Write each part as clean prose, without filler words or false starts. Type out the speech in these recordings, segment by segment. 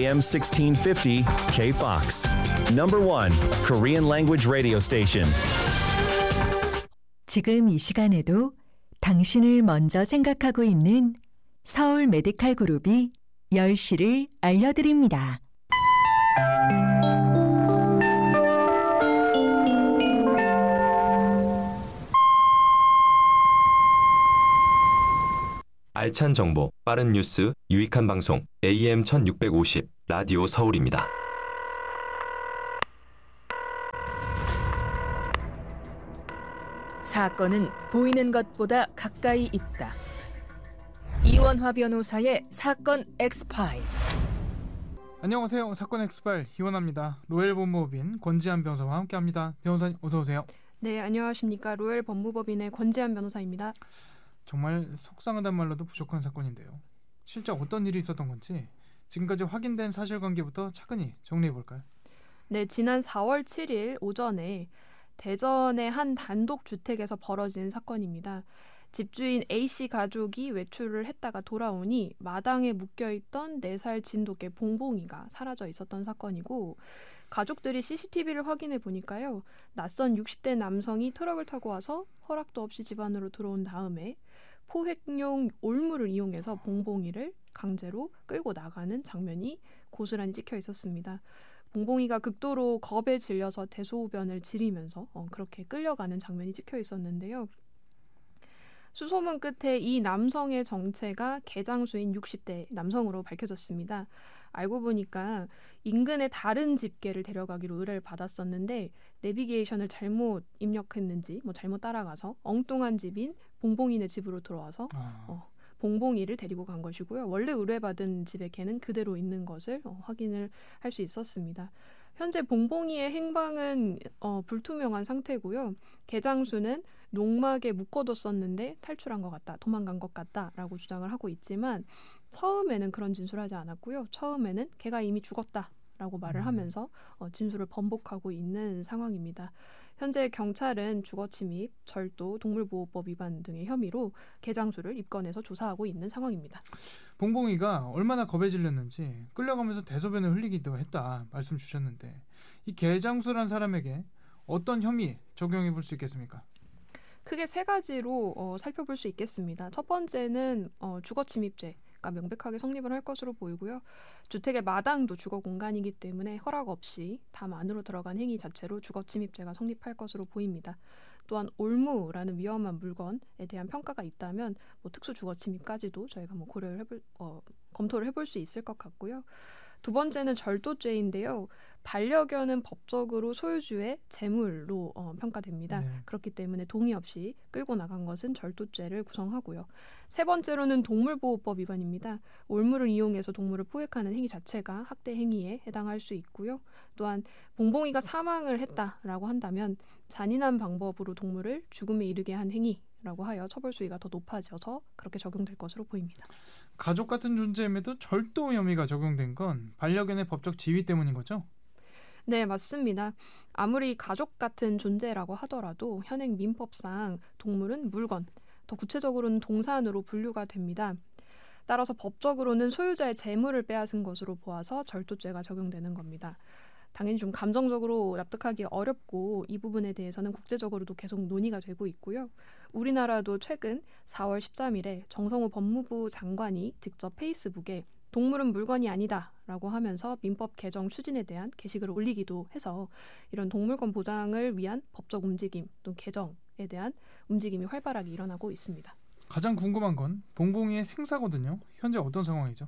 AM 1650 KFOX. Number 1 Korean language radio station. 지금 이 시간에도 당신을 먼저 생각하고 있는 서울 메디칼 그룹이 10시를 알려드립니다. 알찬 정보, 빠른 뉴스, 유익한 방송, AM 1650 라디오 서울입니다. 사건은 보이는 것보다 가까이 있다. 이원화 변호사의 사건 엑스파일. 안녕하세요. 사건 엑스파일 이원화입니다. 로엘 법무법인 권지한 변호사와 함께합니다. 변호사님 어서 오세요. 네, 안녕하십니까. 로엘 법무법인의 권지한 변호사입니다. 정말 속상하단 말로도 부족한 사건인데요. 실제 어떤 일이 있었던 건지 지금까지 확인된 사실관계부터 차근히 정리해볼까요? 네, 지난 4월 7일 오전에 대전의 한 단독주택에서 벌어진 사건입니다. 집주인 A씨 가족이 외출을 했다가 돌아오니 마당에 묶여있던 4살 진돗개 봉봉이가 사라져 있었던 사건이고, 가족들이 CCTV를 확인해 보니까요, 낯선 60대 남성이 트럭을 타고 와서 허락도 없이 집 안으로 들어온 다음에 포획용 올무를 이용해서 봉봉이를 강제로 끌고 나가는 장면이 고스란히 찍혀 있었습니다. 봉봉이가 극도로 겁에 질려서 대소변을 지리면서 그렇게 끌려가는 장면이 찍혀 있었는데요. 수소문 끝에 이 남성의 정체가 개장수인 60대 남성으로 밝혀졌습니다. 알고 보니까 인근의 다른 집개를 데려가기로 의뢰를 받았었는데 내비게이션을 잘못 입력했는지 잘못 따라가서 엉뚱한 집인 봉봉이네 집으로 들어와서 봉봉이를 데리고 간 것이고요. 원래 의뢰받은 집의 개는 그대로 있는 것을 확인을 할 수 있었습니다. 현재 봉봉이의 행방은 불투명한 상태고요. 개장수는 농막에 묶어뒀었는데 탈출한 것 같다, 도망간 것 같다라고 주장을 하고 있지만 처음에는 그런 진술하지 않았고요. 처음에는 개가 이미 죽었다라고 말을 하면서 진술을 번복하고 있는 상황입니다. 현재 경찰은 주거침입, 절도, 동물보호법 위반 등의 혐의로 개장수를 입건해서 조사하고 있는 상황입니다. 봉봉이가 얼마나 겁에 질렸는지 끌려가면서 대소변을 흘리기도 했다 말씀 주셨는데, 이 개장수란 사람에게 어떤 혐의 적용해 볼 수 있겠습니까? 크게 3가지로 살펴볼 수 있겠습니다. 첫 번째는 주거침입죄가 명백하게 성립을 할 것으로 보이고요. 주택의 마당도 주거 공간이기 때문에 허락 없이 담 안으로 들어간 행위 자체로 주거침입죄가 성립할 것으로 보입니다. 또한 올무라는 위험한 물건에 대한 평가가 있다면 특수 주거침입까지도 저희가 검토를 해볼 수 있을 것 같고요. 두 번째는 절도죄인데요. 반려견은 법적으로 소유주의 재물로 평가됩니다. 네. 그렇기 때문에 동의 없이 끌고 나간 것은 절도죄를 구성하고요. 세 번째로는 동물보호법 위반입니다. 올무를 이용해서 동물을 포획하는 행위 자체가 학대 행위에 해당할 수 있고요. 또한 봉봉이가 사망을 했다라고 한다면 잔인한 방법으로 동물을 죽음에 이르게 한 행위라고 하여 처벌 수위가 더 높아져서 그렇게 적용될 것으로 보입니다. 가족 같은 존재임에도 절도 혐의가 적용된 건 반려견의 법적 지위 때문인 거죠? 네, 맞습니다. 아무리 가족 같은 존재라고 하더라도 현행 민법상 동물은 물건, 더 구체적으로는 동산으로 분류가 됩니다. 따라서 법적으로는 소유자의 재물을 빼앗은 것으로 보아서 절도죄가 적용되는 겁니다. 당연히 좀 감정적으로 납득하기 어렵고 이 부분에 대해서는 국제적으로도 계속 논의가 되고 있고요. 우리나라도 최근 4월 13일에 정성호 법무부 장관이 직접 페이스북에 동물은 물건이 아니다라고 하면서 민법 개정 추진에 대한 게시글을 올리기도 해서 이런 동물권 보장을 위한 법적 움직임 또 개정에 대한 움직임이 활발하게 일어나고 있습니다. 가장 궁금한 건 봉봉이의 생사거든요. 현재 어떤 상황이죠?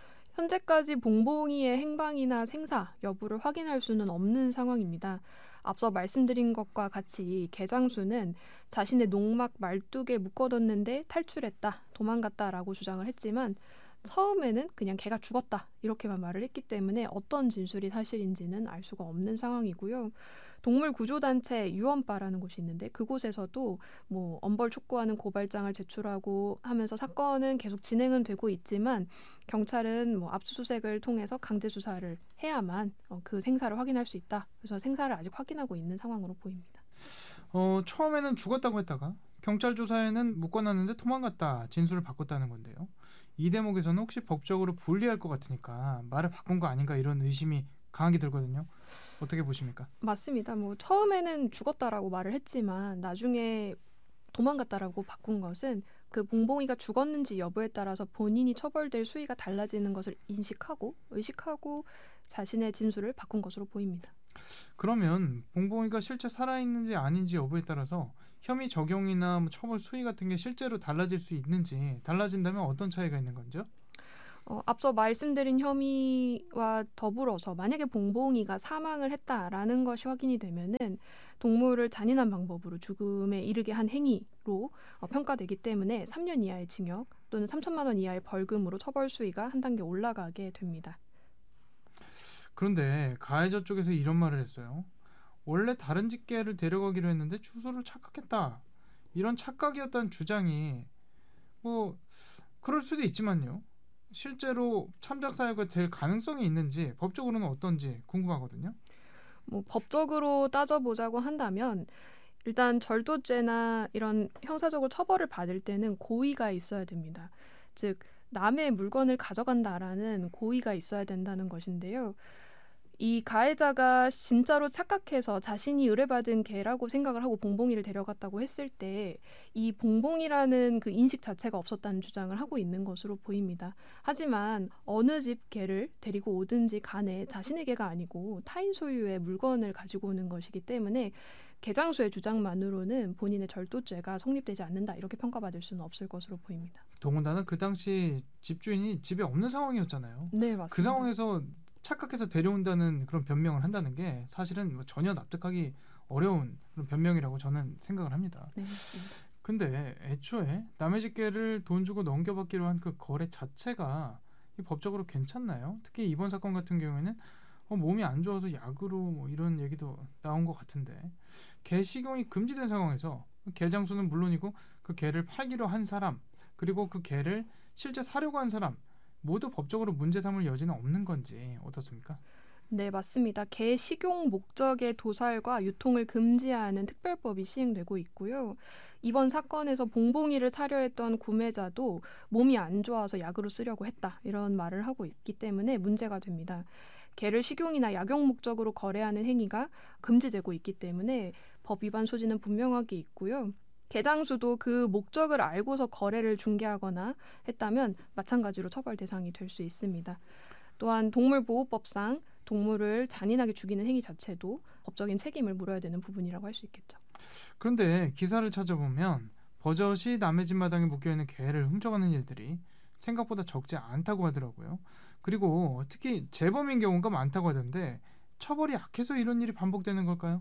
현재까지 봉봉이의 행방이나 생사 여부를 확인할 수는 없는 상황입니다. 앞서 말씀드린 것과 같이 개장수는 자신의 농막 12개 묶어뒀는데 탈출했다, 도망갔다라고 주장을 했지만 처음에는 그냥 개가 죽었다 이렇게만 말을 했기 때문에 어떤 진술이 사실인지는 알 수가 없는 상황이고요. 동물구조단체 유언바라는 곳이 있는데 그곳에서도 엄벌 촉구하는 고발장을 제출하고 하면서 사건은 계속 진행은 되고 있지만 경찰은 압수수색을 통해서 강제 수사를 해야만 그 생사를 확인할 수 있다. 그래서 생사를 아직 확인하고 있는 상황으로 보입니다. 처음에는 죽었다고 했다가 경찰 조사에는 묶어놨는데 도망갔다 진술을 바꿨다는 건데요. 이 대목에서는 혹시 법적으로 불리할 것 같으니까 말을 바꾼 거 아닌가 이런 의심이 강하게 들거든요. 어떻게 보십니까? 맞습니다. 뭐 처음에는 죽었다라고 말을 했지만 나중에 도망갔다라고 바꾼 것은 그 봉봉이가 죽었는지 여부에 따라서 본인이 처벌될 수위가 달라지는 것을 인식하고 의식하고 자신의 진술을 바꾼 것으로 보입니다. 그러면 봉봉이가 실제 살아있는지 아닌지 여부에 따라서 혐의 적용이나 뭐 처벌 수위 같은 게 실제로 달라질 수 있는지, 달라진다면 어떤 차이가 있는 건죠? 앞서 말씀드린 혐의와 더불어서 만약에 봉봉이가 사망을 했다라는 것이 확인이 되면은 동물을 잔인한 방법으로 죽음에 이르게 한 행위로 평가되기 때문에 3년 이하의 징역 또는 3천만 원 이하의 벌금으로 처벌 수위가 한 단계 올라가게 됩니다. 그런데 가해자 쪽에서 이런 말을 했어요. 원래 다른 집게를 데려가기로 했는데 주소를 착각했다. 이런 착각이었다는 주장이 뭐 그럴 수도 있지만요. 실제로 참작 사유가 될 가능성이 있는지 법적으로는 어떤지 궁금하거든요. 뭐 법적으로 따져보자고 한다면 일단 절도죄나 이런 형사적으로 처벌을 받을 때는 고의가 있어야 됩니다. 즉 남의 물건을 가져간다라는 고의가 있어야 된다는 것인데요. 이 가해자가 진짜로 착각해서 자신이 의뢰받은 개라고 생각을 하고 봉봉이를 데려갔다고 했을 때 이 봉봉이라는 그 인식 자체가 없었다는 주장을 하고 있는 것으로 보입니다. 하지만 어느 집 개를 데리고 오든지 간에 자신의 개가 아니고 타인 소유의 물건을 가지고 오는 것이기 때문에 개장수의 주장만으로는 본인의 절도죄가 성립되지 않는다 이렇게 평가받을 수는 없을 것으로 보입니다. 더군다나 그 당시 집주인이 집에 없는 상황이었잖아요. 네, 맞습니다. 그 상황에서 착각해서 데려온다는 그런 변명을 한다는 게 사실은 뭐 전혀 납득하기 어려운 그런 변명이라고 저는 생각을 합니다. 네, 맞습니다. 근데 애초에 남의 집게를 돈 주고 넘겨받기로 한 그 거래 자체가 법적으로 괜찮나요? 특히 이번 사건 같은 경우에는 몸이 안 좋아서 약으로 뭐 이런 얘기도 나온 것 같은데 개 식용이 금지된 상황에서 개 장수는 물론이고 그 개를 팔기로 한 사람 그리고 그 개를 실제 사려고 한 사람 모두 법적으로 문제 삼을 여지는 없는 건지 어떻습니까? 네, 맞습니다. 개 식용 목적의 도살과 유통을 금지하는 특별법이 시행되고 있고요. 이번 사건에서 봉봉이를 사려 했던 구매자도 몸이 안 좋아서 약으로 쓰려고 했다. 이런 말을 하고 있기 때문에 문제가 됩니다. 개를 식용이나 약용 목적으로 거래하는 행위가 금지되고 있기 때문에 법 위반 소지는 분명하게 있고요. 개장수도 그 목적을 알고서 거래를 중개하거나 했다면 마찬가지로 처벌 대상이 될 수 있습니다. 또한 동물보호법상 동물을 잔인하게 죽이는 행위 자체도 법적인 책임을 물어야 되는 부분이라고 할 수 있겠죠. 그런데 기사를 찾아보면 버젓이 남의 집 마당에 묶여있는 개를 훔쳐가는 일들이 생각보다 적지 않다고 하더라고요. 그리고 특히 재범인 경우가 많다고 하던데 처벌이 약해서 이런 일이 반복되는 걸까요?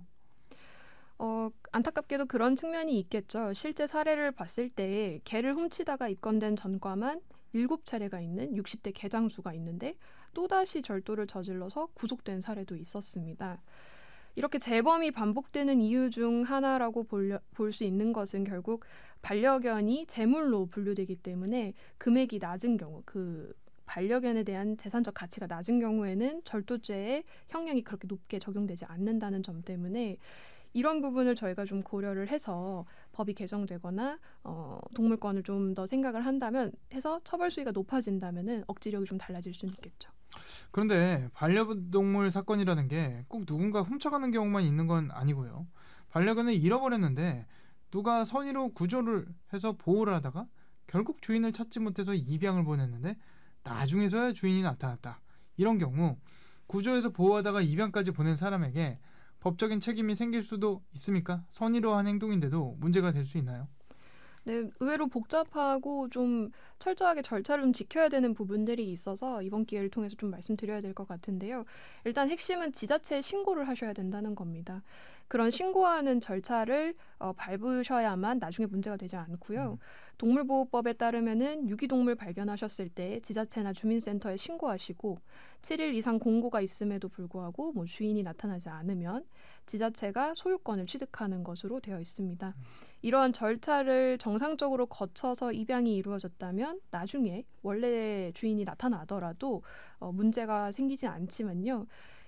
안타깝게도 그런 측면이 있겠죠. 실제 사례를 봤을 때 개를 훔치다가 입건된 전과만 7차례가 있는 60대 개장수가 있는데 또다시 절도를 저질러서 구속된 사례도 있었습니다. 이렇게 재범이 반복되는 이유 중 하나라고 볼 수 있는 것은 결국 반려견이 제물로 분류되기 때문에 금액이 낮은 경우 그 반려견에 대한 재산적 가치가 낮은 경우에는 절도죄의 형량이 그렇게 높게 적용되지 않는다는 점 때문에 이런 부분을 저희가 좀 고려를 해서 법이 개정되거나 동물권을 좀 더 생각을 한다면 해서 처벌 수위가 높아진다면은 억지력이 좀 달라질 수는 있겠죠. 그런데 반려동물 사건이라는 게 꼭 누군가 훔쳐가는 경우만 있는 건 아니고요. 반려견을 잃어버렸는데 누가 선의로 구조를 해서 보호를 하다가 결국 주인을 찾지 못해서 입양을 보냈는데 나중에서야 주인이 나타났다. 이런 경우 구조해서 보호하다가 입양까지 보낸 사람에게 법적인 책임이 생길 수도 있습니까? 선의로 한 행동인데도 문제가 될 수 있나요? 네, 의외로 복잡하고 좀 철저하게 절차를 좀 지켜야 되는 부분들이 있어서 이번 기회를 통해서 좀 말씀드려야 될 것 같은데요. 일단 핵심은 지자체에 신고를 하셔야 된다는 겁니다. 그런 신고하는 절차를 밟으셔야만 나중에 문제가 되지 않고요. 동물보호법에 따르면은 유기동물 발견하셨을 때 지자체나 주민센터에 신고하시고 7일 이상 공고가 있음에도 불구하고 뭐 주인이 나타나지 않으면 지자체가 소유권을 취득하는 것으로 되어 있습니다. 이러한 절차를 정상적으로 거쳐서 입양이 이루어졌다면 나중에 원래 주인이 나타나더라도 문제가 생기지 않지만요.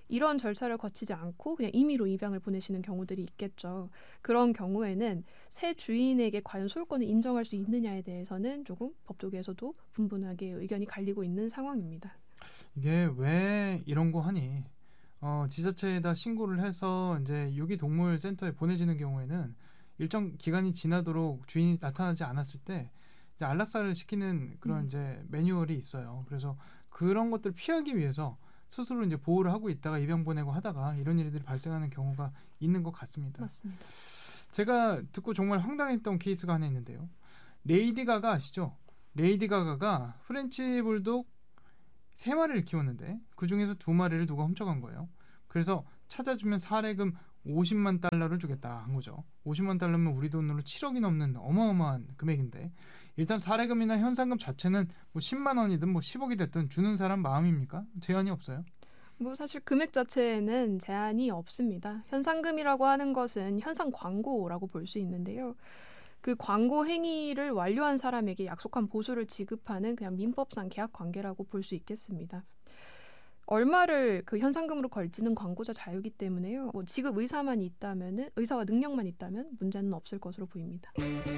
이런 절차를 거치지 않고 그냥 임의로 입양을 보내시는 경우들이 있겠죠. 그런 경우에는 새 주인에게 과연 소유권을 인정할 수 있느냐에 대해서는 조금 법조계에서도 분분하게 의견이 갈리고 있는 상황입니다. 이게 왜 이런 거 하니? 지자체에다 신고를 해서 이제 유기동물 센터에 보내지는 경우에는 일정 기간이 지나도록 주인이 나타나지 않았을 때 이제 안락사를 시키는 그런 이제 매뉴얼이 있어요. 그래서 그런 것들 피하기 위해서 스스로 이제 보호를 하고 있다가 입양 보내고 하다가 이런 일들이 발생하는 경우가 있는 것 같습니다. 맞습니다. 제가 듣고 정말 황당했던 케이스가 하나 있는데요. 레이디 가가 아시죠? 레이디 가가가 프렌치 불독 3마리를 키웠는데 그중에서 2마리를 누가 훔쳐간 거예요. 그래서 찾아주면 사례금 50만 달러를 주겠다 한 거죠. 50만 달러면 우리 돈으로 7억이 넘는 어마어마한 금액인데 일단 사례금이나 현상금 자체는 뭐 10만 원이든 뭐 10억이 됐든 주는 사람 마음입니까? 제한이 없어요? 뭐 사실 금액 자체에는 제한이 없습니다. 현상금이라고 하는 것은 현상 광고라고 볼 수 있는데요. 그 광고 행위를 완료한 사람에게 약속한 보수를 지급하는 그냥 민법상 계약 관계라고 볼 수 있겠습니다. 얼마를 그 현상금으로 걸지는 광고자 자유이기 때문에요. 뭐 지급 의사만 있다면은 의사와 능력만 있다면 문제는 없을 것으로 보입니다.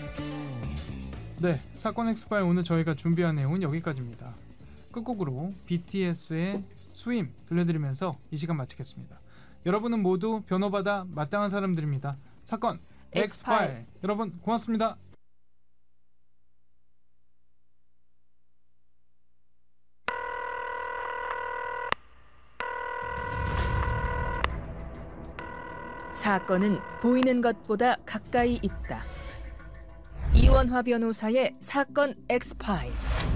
네, 사건 엑스파일 오늘 저희가 준비한 내용은 여기까지입니다. 끝곡으로 BTS의 스윙 들려드리면서 이 시간 마치겠습니다. 여러분은 모두 변호받아 마땅한 사람들입니다. 사건 엑스파일 여러분 고맙습니다. 사건은 보이는 것보다 가까이 있다. 이원화 변호사의 사건 엑스파일.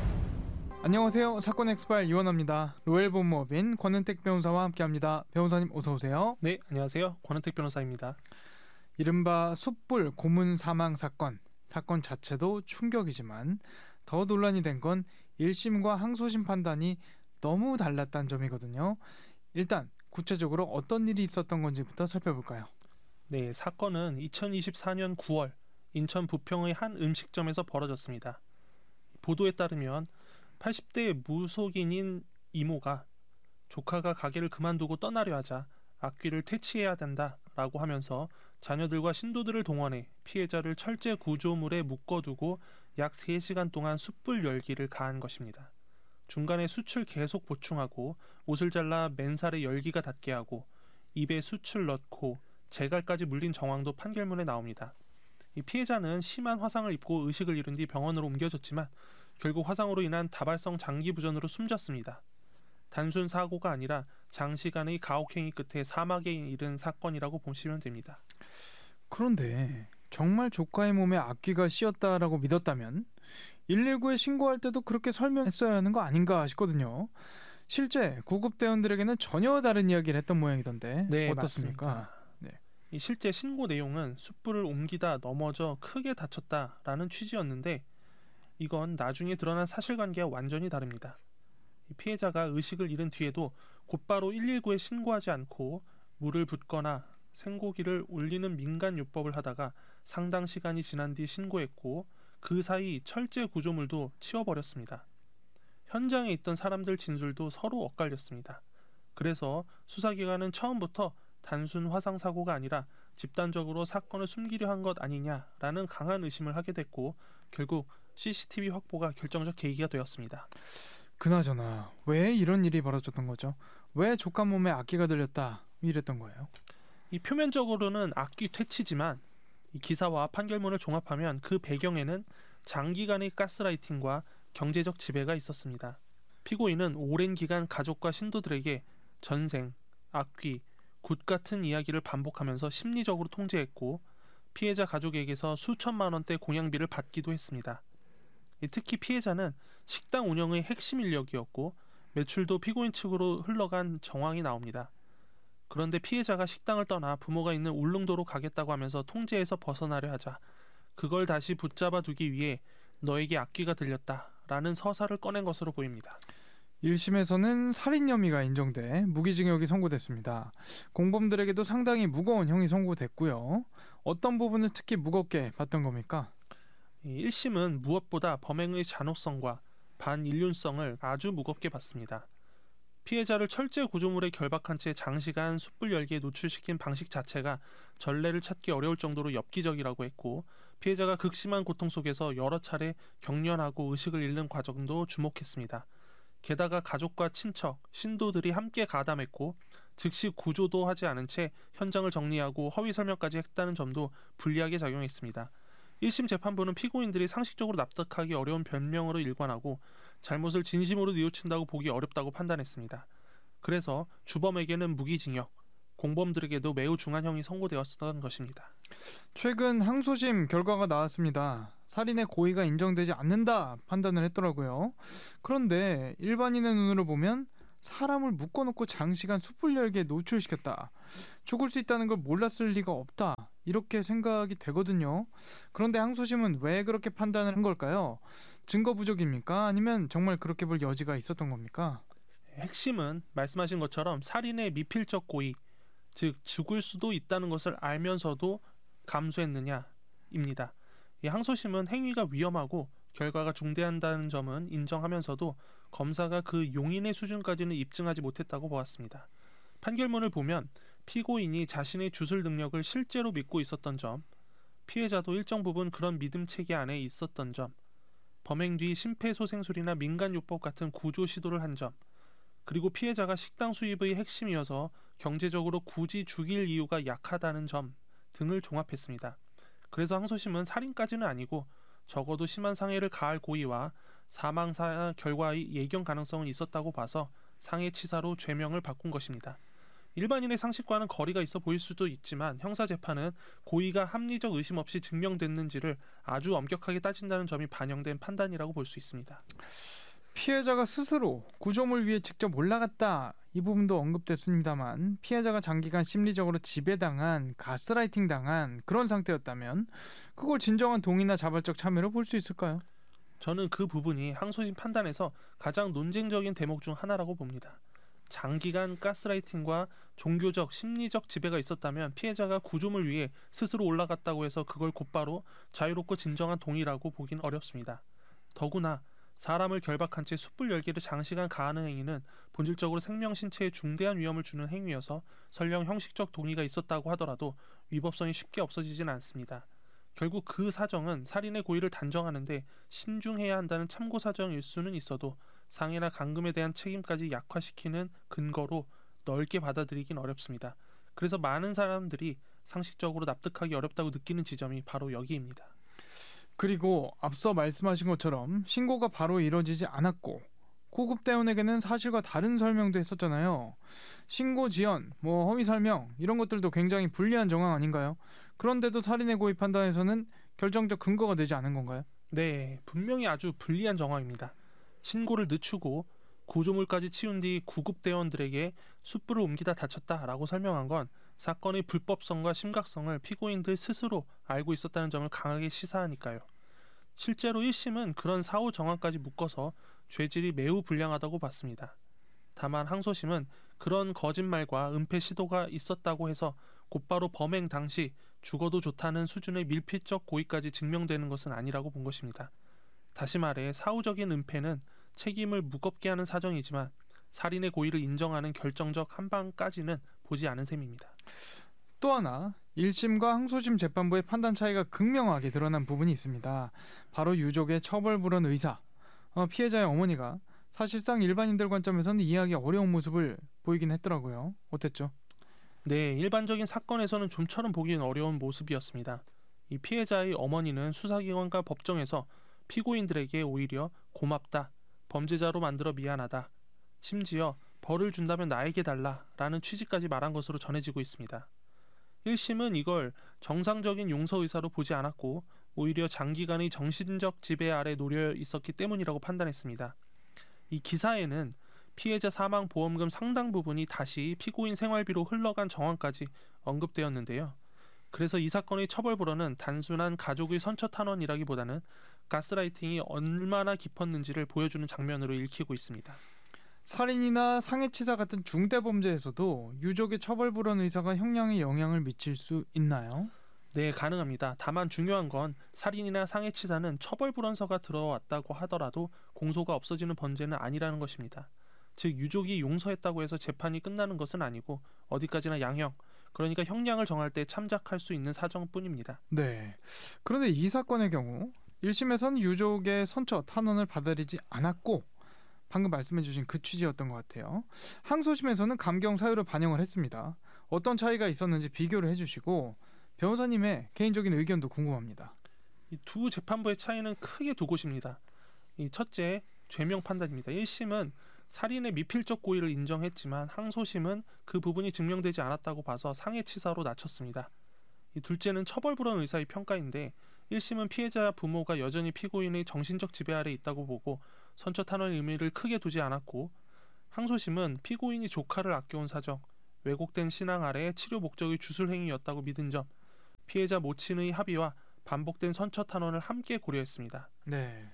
안녕하세요. 사건 엑스파일 이원화입니다. 로엘 법무법인 권은택 변호사와 함께합니다. 변호사님 어서 오세요. 네, 안녕하세요. 권은택 변호사입니다. 이른바 숯불 고문 사망 사건 자체도 충격이지만 더 논란이 된 건 1심과 항소심 판단이 너무 달랐다는 점이거든요. 일단 구체적으로 어떤 일이 있었던 건지부터 살펴볼까요? 네, 사건은 2024년 9월 인천 부평의 한 음식점에서 벌어졌습니다. 보도에 따르면 80대 무속인인 이모가 조카가 가게를 그만두고 떠나려 하자 악귀를 퇴치해야 된다라고 하면서 자녀들과 신도들을 동원해 피해자를 철제 구조물에 묶어두고 약 3시간 동안 숯불 열기를 가한 것입니다. 중간에 숯을 계속 보충하고 옷을 잘라 맨살에 열기가 닿게 하고 입에 숯을 넣고 재갈까지 물린 정황도 판결문에 나옵니다. 이 피해자는 심한 화상을 입고 의식을 잃은 뒤 병원으로 옮겨졌지만 결국 화상으로 인한 다발성 장기부전으로 숨졌습니다. 단순 사고가 아니라 장시간의 가혹행위 끝에 사막에 이른 사건이라고 보시면 됩니다. 그런데 정말 조카의 몸에 악귀가 씌었다라고 믿었다면 119에 신고할 때도 그렇게 설명했어야 하는 거 아닌가 싶거든요. 실제 구급대원들에게는 전혀 다른 이야기를 했던 모양이던데 네, 어떻습니까? 맞습니다. 이 실제 신고 내용은 숯불을 옮기다 넘어져 크게 다쳤다라는 취지였는데 이건 나중에 드러난 사실관계와 완전히 다릅니다. 이 피해자가 의식을 잃은 뒤에도 곧바로 119에 신고하지 않고 물을 붓거나 생고기를 올리는 민간요법을 하다가 상당 시간이 지난 뒤 신고했고 그 사이 철제 구조물도 치워버렸습니다. 현장에 있던 사람들 진술도 서로 엇갈렸습니다. 그래서 수사기관은 처음부터 단순 화상사고가 아니라 집단적으로 사건을 숨기려 한 것 아니냐라는 강한 의심을 하게 됐고 결국 CCTV 확보가 결정적 계기가 되었습니다. 그나저나 왜 이런 일이 벌어졌던 거죠? 왜 조카 몸에 악기가 들렸다 이랬던 거예요? 이 표면적으로는 악귀 퇴치지만 이 기사와 판결문을 종합하면 그 배경에는 장기간의 가스라이팅과 경제적 지배가 있었습니다. 피고인은 오랜 기간 가족과 신도들에게 전생, 악귀, 굿 같은 이야기를 반복하면서 심리적으로 통제했고 피해자 가족에게서 수천만 원대 공양비를 받기도 했습니다. 특히 피해자는 식당 운영의 핵심 인력이었고 매출도 피고인 측으로 흘러간 정황이 나옵니다. 그런데 피해자가 식당을 떠나 부모가 있는 울릉도로 가겠다고 하면서 통제에서 벗어나려 하자 그걸 다시 붙잡아 두기 위해 너에게 악귀가 들렸다라는 서사를 꺼낸 것으로 보입니다. 1심에서는 살인 혐의가 인정돼 무기징역이 선고됐습니다. 공범들에게도 상당히 무거운 형이 선고됐고요. 어떤 부분을 특히 무겁게 봤던 겁니까? 1심은 무엇보다 범행의 잔혹성과 반인륜성을 아주 무겁게 봤습니다. 피해자를 철제 구조물에 결박한 채 장시간 숯불 열기에 노출시킨 방식 자체가 전례를 찾기 어려울 정도로 엽기적이라고 했고, 피해자가 극심한 고통 속에서 여러 차례 경련하고 의식을 잃는 과정도 주목했습니다. 게다가 가족과 친척, 신도들이 함께 가담했고 즉시 구조도 하지 않은 채 현장을 정리하고 허위 설명까지 했다는 점도 불리하게 작용했습니다. 1심 재판부는 피고인들이 상식적으로 납득하기 어려운 변명으로 일관하고 잘못을 진심으로 뉘우친다고 보기 어렵다고 판단했습니다. 그래서 주범에게는 무기징역, 공범들에게도 매우 중한 형이 선고되었던 것입니다. 최근 항소심 결과가 나왔습니다. 살인의 고의가 인정되지 않는다 판단을 했더라고요. 그런데 일반인의 눈으로 보면 사람을 묶어놓고 장시간 숯불 열기에 노출시켰다, 죽을 수 있다는 걸 몰랐을 리가 없다, 이렇게 생각이 되거든요. 그런데 항소심은 왜 그렇게 판단을 한 걸까요? 증거 부족입니까? 아니면 정말 그렇게 볼 여지가 있었던 겁니까? 핵심은 말씀하신 것처럼 살인의 미필적 고의, 즉 죽을 수도 있다는 것을 알면서도 감수했느냐입니다. 이 항소심은 행위가 위험하고 결과가 중대한다는 점은 인정하면서도 검사가 그 용인의 수준까지는 입증하지 못했다고 보았습니다. 판결문을 보면 피고인이 자신의 주술 능력을 실제로 믿고 있었던 점, 피해자도 일정 부분 그런 믿음 체계 안에 있었던 점, 범행 뒤 심폐소생술이나 민간요법 같은 구조 시도를 한 점, 그리고 피해자가 식당 수입의 핵심이어서 경제적으로 굳이 죽일 이유가 약하다는 점 등을 종합했습니다. 그래서 항소심은 살인까지는 아니고 적어도 심한 상해를 가할 고의와 사망 결과의 예견 가능성은 있었다고 봐서 상해치사로 죄명을 바꾼 것입니다. 일반인의 상식과는 거리가 있어 보일 수도 있지만 형사재판은 고의가 합리적 의심 없이 증명됐는지를 아주 엄격하게 따진다는 점이 반영된 판단이라고 볼 수 있습니다. 피해자가 스스로 구조물 위에 직접 올라갔다, 이 부분도 언급됐습니다만 피해자가 장기간 심리적으로 지배당한, 가스라이팅 당한 그런 상태였다면 그걸 진정한 동의나 자발적 참여로 볼 수 있을까요? 저는 그 부분이 항소심 판단에서 가장 논쟁적인 대목 중 하나라고 봅니다. 장기간 가스라이팅과 종교적, 심리적 지배가 있었다면 피해자가 구조물 위에 스스로 올라갔다고 해서 그걸 곧바로 자유롭고 진정한 동의라고 보긴 어렵습니다. 더구나 사람을 결박한 채 숯불 열기를 장시간 가하는 행위는 본질적으로 생명 신체에 중대한 위험을 주는 행위여서 설령 형식적 동의가 있었다고 하더라도 위법성이 쉽게 없어지진 않습니다. 결국 그 사정은 살인의 고의를 단정하는데 신중해야 한다는 참고 사정일 수는 있어도 상해나 감금에 대한 책임까지 약화시키는 근거로 넓게 받아들이긴 어렵습니다. 그래서 많은 사람들이 상식적으로 납득하기 어렵다고 느끼는 지점이 바로 여기입니다. 그리고 앞서 말씀하신 것처럼 신고가 바로 이뤄지지 않았고 구급대원에게는 사실과 다른 설명도 했었잖아요. 신고 지연, 허위 설명 이런 것들도 굉장히 불리한 정황 아닌가요? 그런데도 살인의 고의 판단에서는 결정적 근거가 되지 않은 건가요? 네, 분명히 아주 불리한 정황입니다. 신고를 늦추고 구조물까지 치운 뒤 구급대원들에게 숯불을 옮기다 다쳤다라고 설명한 건 사건의 불법성과 심각성을 피고인들 스스로 알고 있었다는 점을 강하게 시사하니까요. 실제로 1심은 그런 사후 정황까지 묶어서 죄질이 매우 불량하다고 봤습니다. 다만 항소심은 그런 거짓말과 은폐 시도가 있었다고 해서 곧바로 범행 당시 죽어도 좋다는 수준의 밀필적 고의까지 증명되는 것은 아니라고 본 것입니다. 다시 말해 사후적인 은폐는 책임을 무겁게 하는 사정이지만 살인의 고의를 인정하는 결정적 한방까지는 보지 않은 셈입니다. 또 하나 1심과 항소심 재판부의 판단 차이가 극명하게 드러난 부분이 있습니다. 바로 유족의 처벌 불원 의사. 피해자의 어머니가 사실상 일반인들 관점에서는 이해하기 어려운 모습을 보이긴 했더라고요. 어땠죠? 네, 일반적인 사건에서는 좀처럼 보기는 어려운 모습이었습니다. 이 피해자의 어머니는 수사기관과 법정에서 피고인들에게 오히려 고맙다, 범죄자로 만들어 미안하다, 심지어 벌을 준다면 나에게 달라라는 취지까지 말한 것으로 전해지고 있습니다. 1심은 이걸 정상적인 용서 의사로 보지 않았고 오히려 장기간의 정신적 지배 아래 놓여 있었기 때문이라고 판단했습니다. 이 기사에는 피해자 사망 보험금 상당 부분이 다시 피고인 생활비로 흘러간 정황까지 언급되었는데요. 그래서 이 사건의 처벌 불원은 단순한 가족의 선처 탄원이라기보다는 가스라이팅이 얼마나 깊었는지를 보여주는 장면으로 읽히고 있습니다. 살인이나 상해치사 같은 중대범죄에서도 유족의 처벌 불원 의사가 형량에 영향을 미칠 수 있나요? 네, 가능합니다. 다만 중요한 건 살인이나 상해치사는 처벌 불원서가 들어왔다고 하더라도 공소가 없어지는 범죄는 아니라는 것입니다. 즉 유족이 용서했다고 해서 재판이 끝나는 것은 아니고 어디까지나 양형, 그러니까 형량을 정할 때 참작할 수 있는 사정뿐입니다. 네. 그런데 이 사건의 경우 1심에서는 유족의 선처 탄원을 받아들이지 않았고 방금 말씀해주신 그 취지였던 것 같아요. 항소심에서는 감경 사유를 반영을 했습니다. 어떤 차이가 있었는지 비교를 해주시고 변호사님의 개인적인 의견도 궁금합니다. 이 두 재판부의 차이는 크게 두 곳입니다. 이 첫째, 죄명 판단입니다. 1심은 살인의 미필적 고의를 인정했지만 항소심은 그 부분이 증명되지 않았다고 봐서 상해치사로 낮췄습니다. 이 둘째는 처벌불원 의사의 평가인데 1심은 피해자 부모가 여전히 피고인의 정신적 지배 아래 있다고 보고 선처 탄원의 의미를 크게 두지 않았고, 항소심은 피고인이 조카를 아껴온 사정, 왜곡된 신앙 아래 치료 목적의 주술행위였다고 믿은 점, 피해자 모친의 합의와 반복된 선처 탄원을 함께 고려했습니다. 네.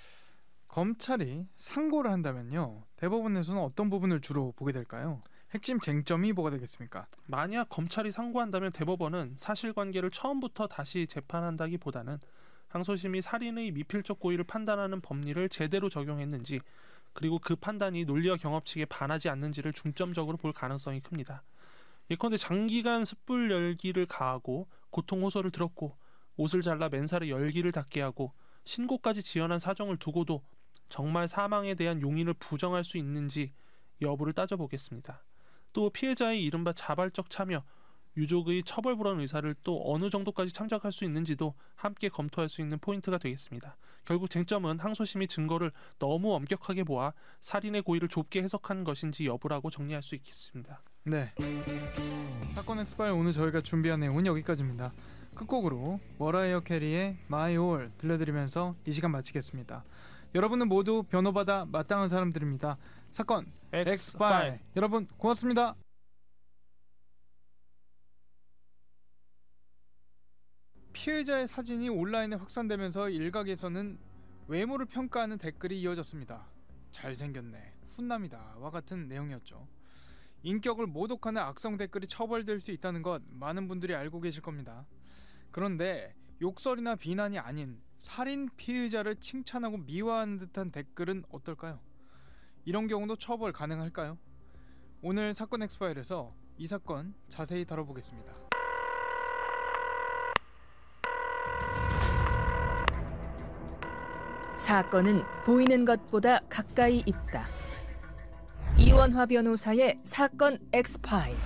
검찰이 상고를 한다면요, 대법원에서는 어떤 부분을 주로 보게 될까요? 핵심 쟁점이 뭐가 되겠습니까? 만약 검찰이 상고한다면 대법원은 사실관계를 처음부터 다시 재판한다기보다는 항소심이 살인의 미필적 고의를 판단하는 법리를 제대로 적용했는지, 그리고 그 판단이 논리와 경험칙에 반하지 않는지를 중점적으로 볼 가능성이 큽니다. 예컨대 장기간 숯불 열기를 가하고 고통 호소를 들었고 옷을 잘라 맨살에 열기를 닿게 하고 신고까지 지연한 사정을 두고도 정말 사망에 대한 용인을 부정할 수 있는지 여부를 따져보겠습니다. 또 피해자의 이른바 자발적 참여, 유족의 처벌불원 의사를 또 어느 정도까지 참작할 수 있는지도 함께 검토할 수 있는 포인트가 되겠습니다. 결국 쟁점은 항소심이 증거를 너무 엄격하게 보아 살인의 고의를 좁게 해석한 것인지 여부라고 정리할 수 있겠습니다. 네. 사건 엑스파일 오늘 저희가 준비한 내용은 여기까지입니다. 끝곡으로 머라이어 캐리의 My All 들려드리면서 이 시간 마치겠습니다. 여러분은 모두 변호받아 마땅한 사람들입니다. 사건 엑스파일 여러분 고맙습니다. 피해자의 사진이 온라인에 확산되면서 일각에서는 외모를 평가하는 댓글이 이어졌습니다. 잘생겼네, 훈남이다 와 같은 내용이었죠. 인격을 모독하는 악성 댓글이 처벌될 수 있다는 것 많은 분들이 알고 계실 겁니다. 그런데 욕설이나 비난이 아닌 살인 피해자를 칭찬하고 미화하는 듯한 댓글은 어떨까요? 이런 경우도 처벌 가능할까요? 오늘 사건 엑스파일에서 이 사건 자세히 다뤄보겠습니다. 사건은 보이는 것보다 가까이 있다. 이원화 변호사의 사건 엑스파일.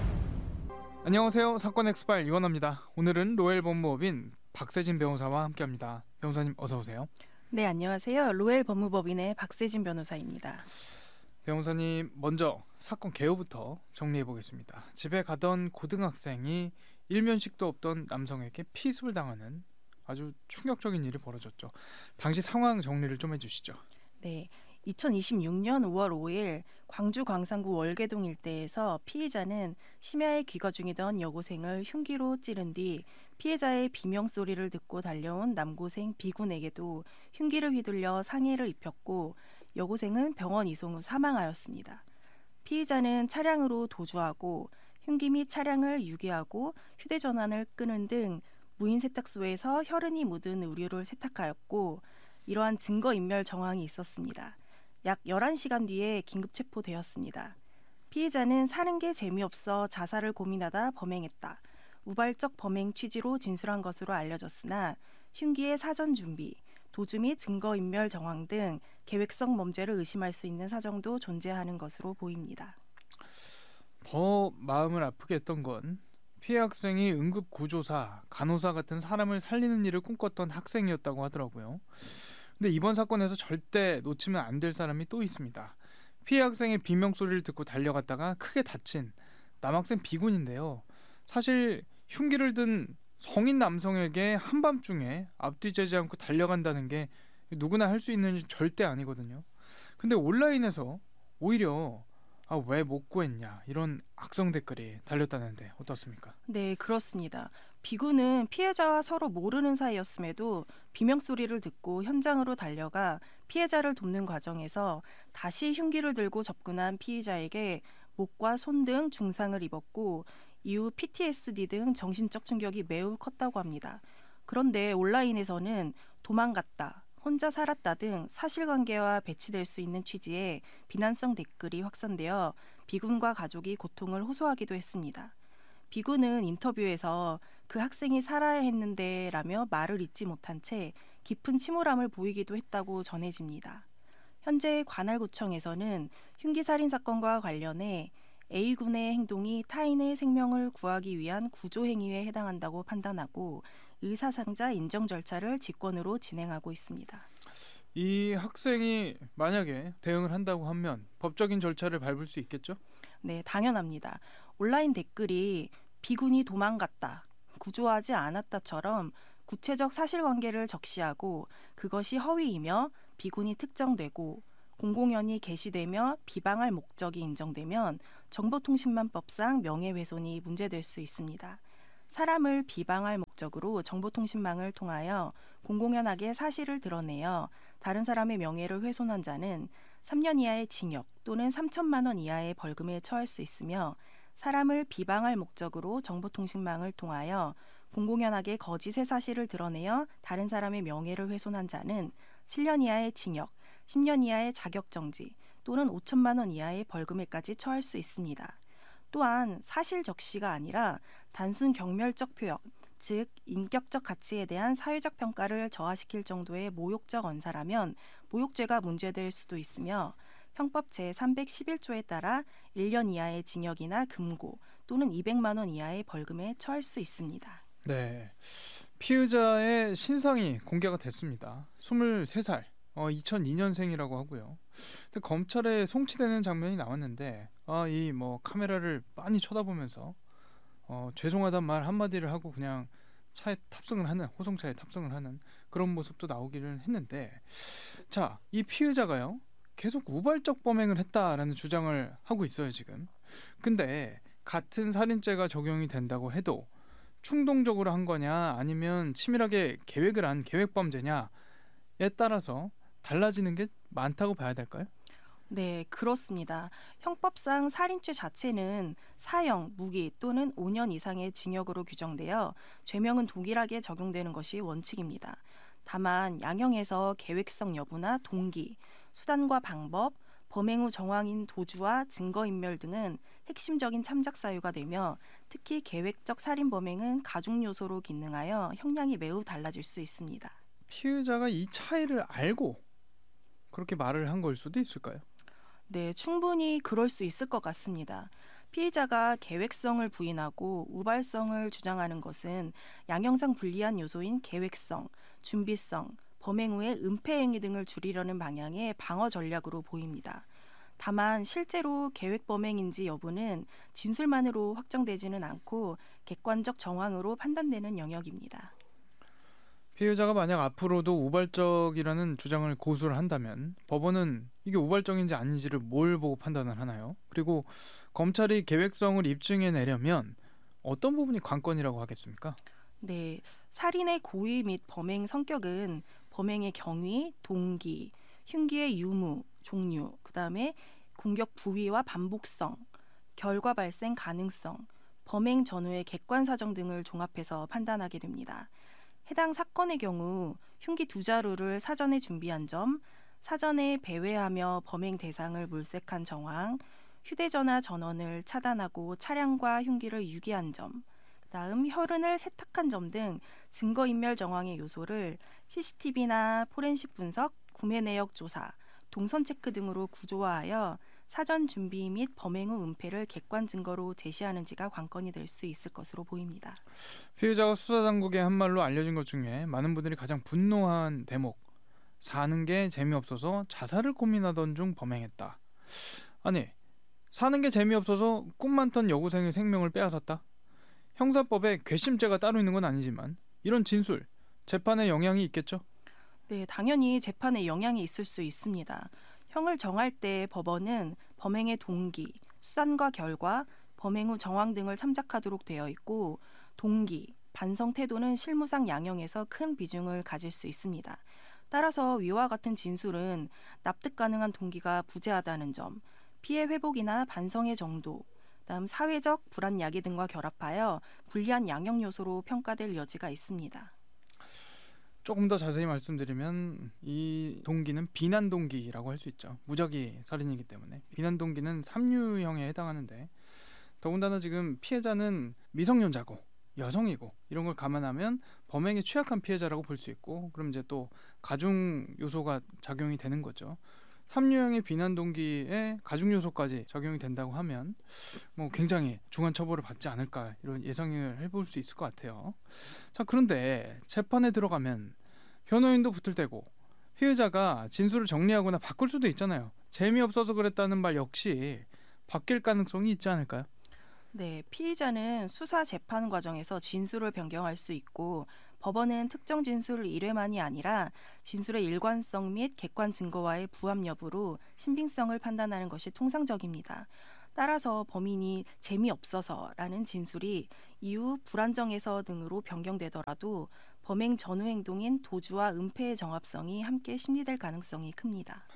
안녕하세요. 사건 엑스파일 이원화입니다. 오늘은 로엘 법무법인 박세진 변호사와 함께합니다. 변호사님 어서 오세요. 네, 안녕하세요. 로엘 법무법인의 박세진 변호사입니다. 변호사님, 먼저 사건 개요부터 정리해 보겠습니다. 집에 가던 고등학생이 일면식도 없던 남성에게 피습을 당하는 아주 충격적인 일이 벌어졌죠. 당시 상황 정리를 좀 해주시죠. 네, 2026년 5월 5일 광주 광산구 월계동 일대에서 피의자는 심야에 귀가 중이던 여고생을 흉기로 찌른 뒤 피해자의 비명소리를 듣고 달려온 남고생 B군에게도 흉기를 휘둘려 상해를 입혔고 여고생은 병원 이송 후 사망하였습니다. 피의자는 차량으로 도주하고 흉기 및 차량을 유기하고 휴대전화를 끄는 등 무인 세탁소에서 혈흔이 묻은 의류를 세탁하였고 이러한 증거인멸 정황이 있었습니다. 약 11시간 뒤에 긴급 체포되었습니다. 피해자는 사는 게 재미없어 자살을 고민하다 범행했다. 우발적 범행 취지로 진술한 것으로 알려졌으나 흉기의 사전 준비, 도주 및 증거인멸 정황 등 계획성 범죄를 의심할 수 있는 사정도 존재하는 것으로 보입니다. 더 마음을 아프게 했던 건 피해 학생이 응급구조사, 간호사 같은 사람을 살리는 일을 꿈꿨던 학생이었다고 하더라고요. 근데 이번 사건에서 절대 놓치면 안 될 사람이 또 있습니다. 피해 학생의 비명소리를 듣고 달려갔다가 크게 다친 남학생 B군인데요. 사실 흉기를 든 성인 남성에게 한밤중에 앞뒤재지 않고 달려간다는 게 누구나 할 수 있는 일 절대 아니거든요. 근데 온라인에서 오히려 왜 못 구했냐 이런 악성 댓글이 달렸다는데 어떻습니까? 네, 그렇습니다. B군은 피해자와 서로 모르는 사이였음에도 비명소리를 듣고 현장으로 달려가 피해자를 돕는 과정에서 다시 흉기를 들고 접근한 피의자에게 목과 손 등 중상을 입었고 이후 PTSD 등 정신적 충격이 매우 컸다고 합니다. 그런데 온라인에서는 도망갔다 혼자 살았다 등 사실관계와 배치될 수 있는 취지의 비난성 댓글이 확산되어 비군과 가족이 고통을 호소하기도 했습니다. 비군은 인터뷰에서 그 학생이 살아야 했는데 라며 말을 잇지 못한 채 깊은 침울함을 보이기도 했다고 전해집니다. 현재 관할구청에서는 흉기살인 사건과 관련해 A군의 행동이 타인의 생명을 구하기 위한 구조행위에 해당한다고 판단하고 의사상자 인정 절차를 직권으로 진행하고 있습니다. 이 학생이 만약에 대응을 한다고 하면 법적인 절차를 밟을 수 있겠죠? 네, 당연합니다. 온라인 댓글이 비군이 도망갔다, 구조하지 않았다처럼 구체적 사실관계를 적시하고 그것이 허위이며 비군이 특정되고 공공연히 게시되며 비방할 목적이 인정되면 정보통신망법상 명예훼손이 문제될 수 있습니다. 사람을 비방할 목적으로 정보통신망을 통하여 공공연하게 사실을 드러내어 다른 사람의 명예를 훼손한 자는 3년 이하의 징역 또는 3천만 원 이하의 벌금에 처할 수 있으며 사람을 비방할 목적으로 정보통신망을 통하여 공공연하게 거짓의 사실을 드러내어 다른 사람의 명예를 훼손한 자는 7년 이하의 징역, 10년 이하의 자격정지 또는 5천만 원 이하의 벌금에까지 처할 수 있습니다. 또한 사실 적시가 아니라 단순 경멸적 표현, 즉 인격적 가치에 대한 사회적 평가를 저하시킬 정도의 모욕적 언사라면 모욕죄가 문제될 수도 있으며 형법 제311조에 따라 1년 이하의 징역이나 금고 또는 200만 원 이하의 벌금에 처할 수 있습니다. 네, 피의자의 신상이 공개가 됐습니다. 23살, 2002년생이라고 하고요. 근데 검찰에 송치되는 장면이 나왔는데 이 카메라를 빤히 쳐다보면서 죄송하단 말 한마디를 하고 그냥 차에 탑승을 하는, 호송차에 탑승을 하는 그런 모습도 나오기를 했는데, 자, 이 피의자가요 계속 우발적 범행을 했다라는 주장을 하고 있어요 지금. 근데 같은 살인죄가 적용이 된다고 해도 충동적으로 한 거냐 아니면 치밀하게 계획을 한 계획범죄냐에 따라서 달라지는 게 많다고 봐야 될까요? 네, 그렇습니다. 형법상 살인죄 자체는 사형, 무기 또는 5년 이상의 징역으로 규정되어 죄명은 동일하게 적용되는 것이 원칙입니다. 다만 양형에서 계획성 여부나 동기, 수단과 방법, 범행 후 정황인 도주와 증거인멸 등은 핵심적인 참작 사유가 되며 특히 계획적 살인 범행은 가중 요소로 기능하여 형량이 매우 달라질 수 있습니다. 피의자가 이 차이를 알고 그렇게 말을 한 걸 수도 있을까요? 네, 충분히 그럴 수 있을 것 같습니다. 피의자가 계획성을 부인하고 우발성을 주장하는 것은 양형상 불리한 요소인 계획성, 준비성, 범행 후의 은폐 행위 등을 줄이려는 방향의 방어 전략으로 보입니다. 다만 실제로 계획 범행인지 여부는 진술만으로 확정되지는 않고 객관적 정황으로 판단되는 영역입니다. 피해자가 만약 앞으로도 우발적이라는 주장을 고수를 한다면 법원은 이게 우발적인지 아닌지를 뭘 보고 판단을 하나요? 그리고 검찰이 계획성을 입증해내려면 어떤 부분이 관건이라고 하겠습니까? 네, 살인의 고의 및 범행 성격은 범행의 경위, 동기, 흉기의 유무, 종류, 그다음에 공격 부위와 반복성, 결과 발생 가능성, 범행 전후의 객관 사정 등을 종합해서 판단하게 됩니다. 해당 사건의 경우 흉기 2자루를 사전에 준비한 점, 사전에 배회하며 범행 대상을 물색한 정황, 휴대전화 전원을 차단하고 차량과 흉기를 유기한 점, 다음 혈흔을 세탁한 점 등 증거인멸 정황의 요소를 CCTV나 포렌식 분석, 구매 내역 조사, 동선 체크 등으로 구조화하여 사전 준비 및 범행 후 은폐를 객관 증거로 제시하는지가 관건이 될 수 있을 것으로 보입니다. 피의자가 수사당국에 한 말로 알려진 것 중에 많은 분들이 가장 분노한 대목, 사는 게 재미없어서 자살을 고민하던 중 범행했다. 아니, 사는 게 재미없어서 꿈 많던 여고생의 생명을 빼앗았다? 형사법에 괘씸죄가 따로 있는 건 아니지만 이런 진술, 재판에 영향이 있겠죠? 네, 당연히 재판에 영향이 있을 수 있습니다. 형을 정할 때 법원은 범행의 동기, 수단과 결과, 범행 후 정황 등을 참작하도록 되어 있고 동기, 반성 태도는 실무상 양형에서 큰 비중을 가질 수 있습니다. 따라서 위와 같은 진술은 납득 가능한 동기가 부재하다는 점, 피해 회복이나 반성의 정도, 다음 사회적 불안 야기 등과 결합하여 불리한 양형 요소로 평가될 여지가 있습니다. 조금 더 자세히 말씀드리면 이 동기는 비난 동기라고 할 수 있죠. 무작위 살인이기 때문에 비난 동기는 삼류형에 해당하는데 더군다나 지금 피해자는 미성년자고 여성이고 이런 걸 감안하면 범행에 취약한 피해자라고 볼 수 있고 그럼 이제 또 가중 요소가 작용이 되는 거죠. 삼류형의 비난 동기에 가중 요소까지 적용이 된다고 하면 뭐 굉장히 중한 처벌을 받지 않을까 이런 예상을 해볼 수 있을 것 같아요. 자, 그런데 재판에 들어가면 변호인도 붙을 때고 피해자가 진술을 정리하거나 바꿀 수도 있잖아요. 재미없어서 그랬다는 말 역시 바뀔 가능성이 있지 않을까요? 네, 피의자는 수사 재판 과정에서 진술을 변경할 수 있고 법원은 특정 진술 1회만이 아니라 진술의 일관성 및 객관 증거와의 부합 여부로 신빙성을 판단하는 것이 통상적입니다. 따라서 범인이 재미없어서라는 진술이 이후 불안정해서 등으로 변경되더라도 범행 전후 행동인 도주와 은폐의 정합성이 함께 심리될 가능성이 큽니다.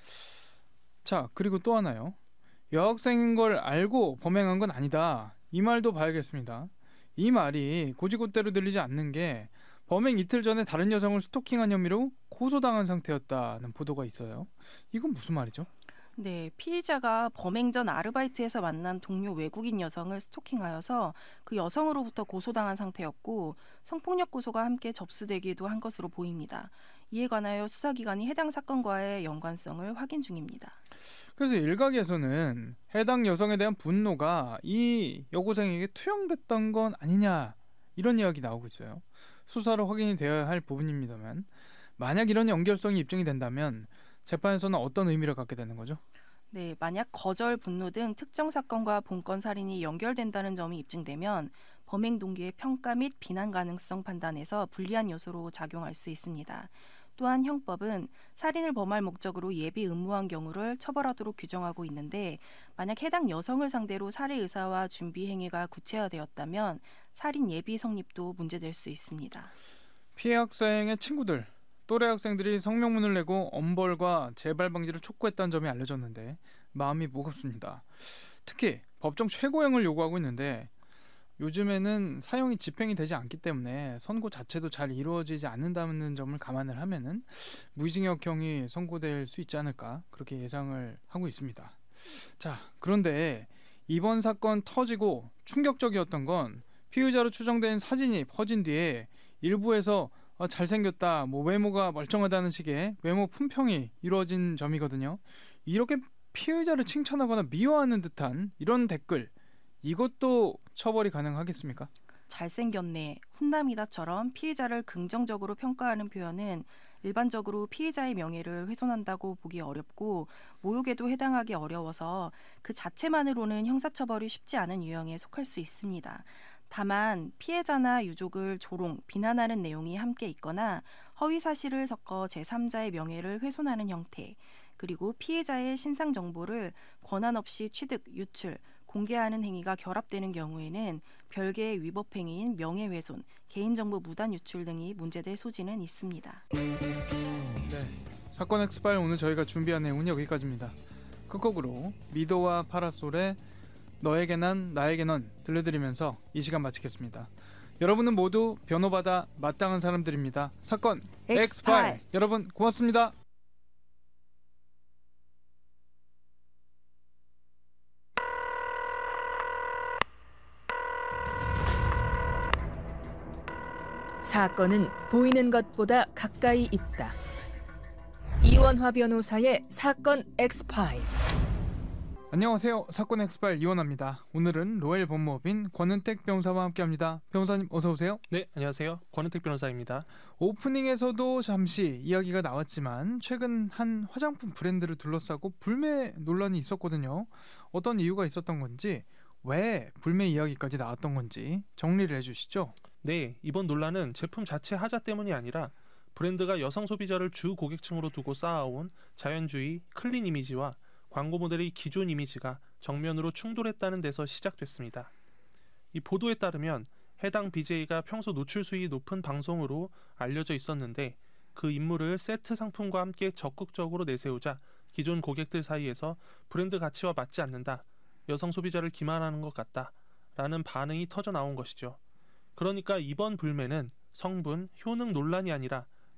자, 그리고 또 하나요. 여학생인 걸 알고 범행한 건 아니다. 이 말도 봐야겠습니다. 이 말이 고지고대로 들리지 않는 게 범행 이틀 전에 다른 여성을 스토킹한 혐의로 고소당한 상태였다는 보도가 있어요. 이건 무슨 말이죠? 네, 피의자가 범행 전 아르바이트에서 만난 동료 외국인 여성을 스토킹하여서 그 여성으로부터 고소당한 상태였고 성폭력 고소가 함께 접수되기도 한 것으로 보입니다. 이에 관하여 수사기관이 해당 사건과의 연관성을 확인 중입니다. 그래서 일각에서는 해당 여성에 대한 분노가 이 여고생에게 투영됐던 건 아니냐 이런 이야기 나오고 있어요. 수사로 확인이 되어야 할 부분입니다만 만약 이런 연결성이 입증이 된다면 재판에서는 어떤 의미를 갖게 되는 거죠? 네, 만약 거절, 분노 등 특정 사건과 본건 살인이 연결된다는 점이 입증되면 범행 동기의 평가 및 비난 가능성 판단에서 불리한 요소로 작용할 수 있습니다. 또한 형법은 살인을 범할 목적으로 예비 음모한 경우를 처벌하도록 규정하고 있는데 만약 해당 여성을 상대로 살해 의사와 준비 행위가 구체화되었다면 살인 예비 성립도 문제될 수 있습니다. 피해 학생의 친구들, 또래 학생들이 성명문을 내고 엄벌과 재발 방지를 촉구했다는 점이 알려졌는데 마음이 무겁습니다. 특히 법정 최고형을 요구하고 있는데 요즘에는 사형이 집행이 되지 않기 때문에 선고 자체도 잘 이루어지지 않는다는 점을 감안을 하면은 무기징역형이 선고될 수 있지 않을까 그렇게 예상을 하고 있습니다. 자, 그런데 이번 사건 터지고 충격적이었던 건 피의자로 추정된 사진이 퍼진 뒤에 일부에서 잘생겼다, 외모가 멀쩡하다는 식의 외모 품평이 이루어진 점이거든요. 이렇게 피의자를 칭찬하거나 미워하는 듯한 이런 댓글, 이것도 처벌이 가능하겠습니까? 잘생겼네, 훈남이다처럼 피의자를 긍정적으로 평가하는 표현은 일반적으로 피의자의 명예를 훼손한다고 보기 어렵고 모욕에도 해당하기 어려워서 그 자체만으로는 형사처벌이 쉽지 않은 유형에 속할 수 있습니다. 다만 피해자나 유족을 조롱, 비난하는 내용이 함께 있거나 허위 사실을 섞어 제3자의 명예를 훼손하는 형태, 그리고 피해자의 신상 정보를 권한 없이 취득, 유출, 공개하는 행위가 결합되는 경우에는 별개의 위법 행위인 명예훼손, 개인정보 무단 유출 등이 문제될 소지는 있습니다. 네, 사건 엑스파일 오늘 저희가 준비한 내용은 여기까지입니다. 끝곡으로 미도와 파라솔의 너에게 난 나에게 넌 들려드리면서 이 시간 마치겠습니다. 여러분은 모두 변호받아 마땅한 사람들입니다. 사건 엑스파일 여러분 고맙습니다. 사건은 보이는 것보다 가까이 있다. 이원화 변호사의 사건 엑스파일. 안녕하세요. 사건 엑스파일 이원화입니다. 오늘은 로엘 법무법인 권은택 변호사와 함께합니다. 변호사님 어서 오세요. 네, 안녕하세요. 권은택 변호사입니다. 오프닝에서도 잠시 이야기가 나왔지만 최근 한 화장품 브랜드를 둘러싸고 불매 논란이 있었거든요. 어떤 이유가 있었던 건지, 왜 불매 이야기까지 나왔던 건지 정리를 해주시죠. 네, 이번 논란은 제품 자체 하자 때문이 아니라 브랜드가 여성 소비자를 주 고객층으로 두고 쌓아온 자연주의, 클린 이미지와 광고 모델의 기존 이미지가 정면으로 충돌했다는 데서 시작됐습니다. 이 보도에 따르면 해당 BJ가 평소 노출 수익이 높은 방송으로 알려져 있었는데 그 인물을 세트 상품과 함께 적극적으로 내세우자 기존 고객들 사이에서 브랜드 가치와 맞지 않는다, 여성 소비자를 기만하는 것 같다 라는 반응이 터져 나온 것이죠. 그러니까 이번 불매는 성분, 효능 논란이 아니라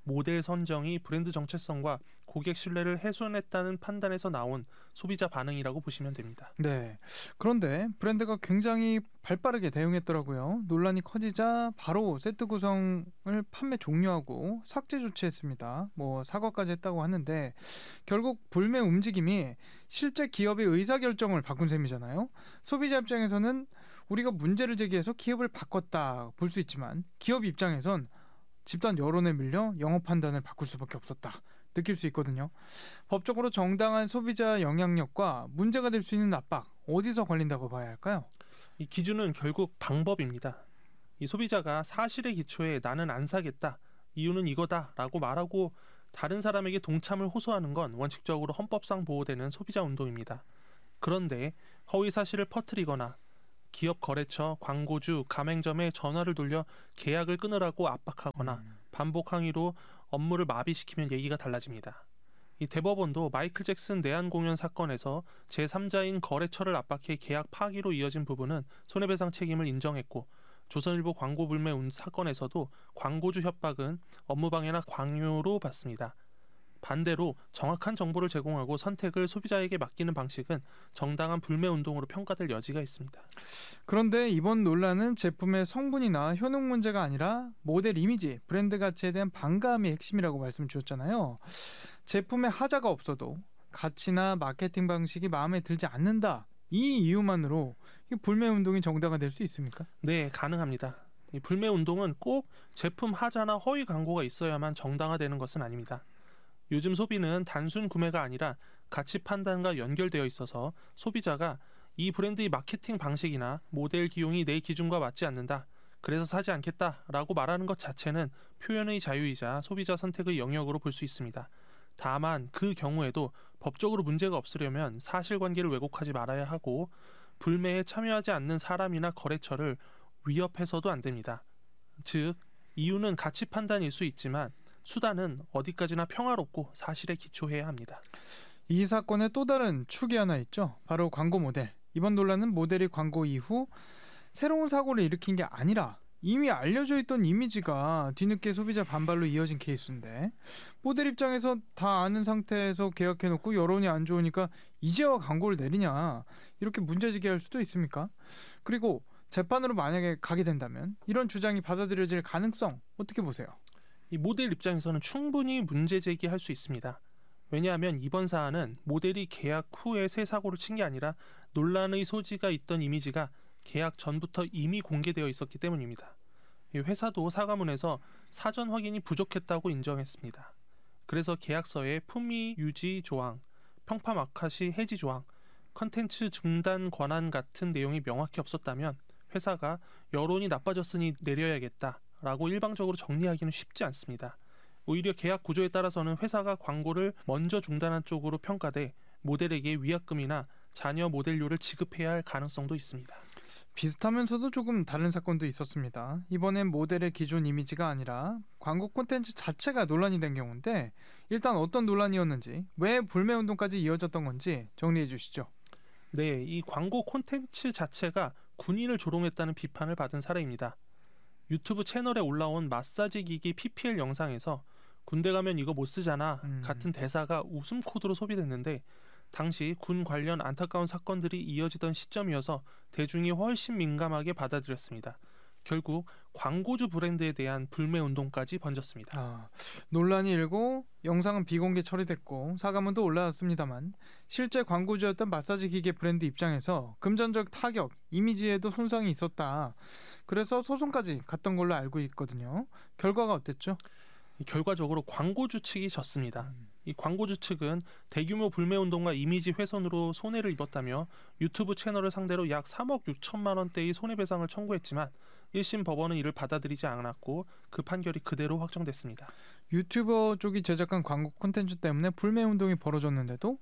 모델 선정이 브랜드 정체성과 고객 신뢰를 훼손했다는 판단에서 나온 소비자 반응이라고 보시면 됩니다. 네. 그런데 브랜드가 굉장히 발빠르게 대응했더라고요. 논란이 커지자 바로 세트 구성을 판매 종료하고 삭제 조치했습니다. 사과까지 했다고 하는데 결국 불매 움직임이 실제 기업의 의사결정을 바꾼 셈이잖아요. 소비자 입장에서는 우리가 문제를 제기해서 기업을 바꿨다 볼 수 있지만 기업 입장에선 집단 여론에 밀려 영업 판단을 바꿀 수밖에 없었다 느낄 수 있거든요. 법적으로 정당한 소비자 영향력과 문제가 될 수 있는 압박 어디서 걸린다고 봐야 할까요? 이 기준은 결국 방법입니다. 이 소비자가 사실의 기초에 나는 안 사겠다, 이유는 이거다라고 말하고 다른 사람에게 동참을 호소하는 건 원칙적으로 헌법상 보호되는 소비자 운동입니다. 그런데 허위 사실을 퍼뜨리거나 기업 거래처, 광고주, 가맹점에 전화를 돌려 계약을 끊으라고 압박하거나 반복 항의로 업무를 마비시키면 얘기가 달라집니다. 이 대법원도 마이클 잭슨 내한 공연 사건에서 제3자인 거래처를 압박해 계약 파기로 이어진 부분은 손해배상 책임을 인정했고, 조선일보 광고 불매 사건에서도 광고주 협박은 업무방해나 광요로 봤습니다. 반대로 정확한 정보를 제공하고 선택을 소비자에게 맡기는 방식은 정당한 불매 운동으로 평가될 여지가 있습니다. 그런데 이번 논란은 제품의 성분이나 효능 문제가 아니라 모델 이미지, 브랜드 가치에 대한 반감이 핵심이라고 말씀 주셨잖아요. 제품에 하자가 없어도 가치나 마케팅 방식이 마음에 들지 않는다, 이 이유만으로 불매 운동이 정당화될 수 있습니까? 네, 가능합니다. 이 불매 운동은 꼭 제품 하자나 허위 광고가 있어야만 정당화되는 것은 아닙니다. 요즘 소비는 단순 구매가 아니라 가치 판단과 연결되어 있어서 소비자가 이 브랜드의 마케팅 방식이나 모델 기용이 내 기준과 맞지 않는다, 그래서 사지 않겠다라고 말하는 것 자체는 표현의 자유이자 소비자 선택의 영역으로 볼 수 있습니다. 다만 그 경우에도 법적으로 문제가 없으려면 사실관계를 왜곡하지 말아야 하고 불매에 참여하지 않는 사람이나 거래처를 위협해서도 안 됩니다. 즉, 이유는 가치 판단일 수 있지만 수단은 어디까지나 평화롭고 사실에 기초해야 합니다. 이 사건의 또 다른 축이 하나 있죠. 바로 광고 모델. 이번 논란은 모델이 광고 이후 새로운 사고를 일으킨 게 아니라 이미 알려져 있던 이미지가 뒤늦게 소비자 반발로 이어진 케이스인데, 모델 입장에서 다 아는 상태에서 계약해놓고 여론이 안 좋으니까 이제와 광고를 내리냐, 이렇게 문제제기할 수도 있습니까? 그리고 재판으로 만약에 가게 된다면 이런 주장이 받아들여질 가능성 어떻게 보세요? 이 모델 입장에서는 충분히 문제 제기할 수 있습니다. 왜냐하면 이번 사안은 모델이 계약 후에 새 사고를 친 게 아니라 논란의 소지가 있던 이미지가 계약 전부터 이미 공개되어 있었기 때문입니다. 이 회사도 사과문에서 사전 확인이 부족했다고 인정했습니다. 그래서 계약서에 품위 유지 조항, 평판 악화 시 해지 조항, 컨텐츠 중단 권한 같은 내용이 명확히 없었다면 회사가 여론이 나빠졌으니 내려야겠다라고 일방적으로 정리하기는 쉽지 않습니다. 오히려 계약 구조에 따라서는 회사가 광고를 먼저 중단한 쪽으로 평가돼 모델에게 위약금이나 자녀 모델료를 지급해야 할 가능성도 있습니다. 비슷하면서도 조금 다른 사건도 있었습니다. 이번엔 모델의 기존 이미지가 아니라 광고 콘텐츠 자체가 논란이 된 경우인데, 일단 어떤 논란이었는지, 왜 불매운동까지 이어졌던 건지 정리해 주시죠. 네, 이 광고 콘텐츠 자체가 군인을 조롱했다는 비판을 받은 사례입니다. 유튜브 채널에 올라온 마사지 기기 PPL 영상에서 군대 가면 이거 못 쓰잖아 같은 대사가 웃음 코드로 소비됐는데, 당시 군 관련 안타까운 사건들이 이어지던 시점이어서 대중이 훨씬 민감하게 받아들였습니다. 결국 광고주 브랜드에 대한 불매 운동까지 번졌습니다. 논란이 일고 영상은 비공개 처리됐고 사과문도 올라왔습니다만, 실제 광고주였던 마사지 기계 브랜드 입장에서 금전적 타격, 이미지에도 손상이 있었다, 그래서 소송까지 갔던 걸로 알고 있거든요. 결과가 어땠죠? 결과적으로 광고주 측이 졌습니다. 이 광고주 측은 대규모 불매운동과 이미지 훼손으로 손해를 입었다며 유튜브 채널을 상대로 약 3억 6천만 원대의 손해배상을 청구했지만 1심 법원은 이를 받아들이지 않았고 그 판결이 그대로 확정됐습니다. 유튜버 쪽이 제작한 광고 콘텐츠 때문에 불매운동이 벌어졌는데도